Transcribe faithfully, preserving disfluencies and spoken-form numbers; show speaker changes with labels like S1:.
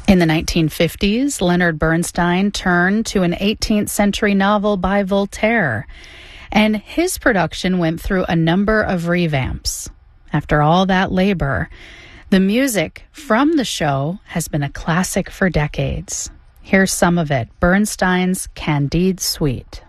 S1: In the nineteen fifties, Leonard Bernstein turned to an eighteenth century novel by Voltaire, and his production went through a number of revamps. After all that labor, the music from the show has been a classic for decades. Here's some of it, Bernstein's Candide Suite.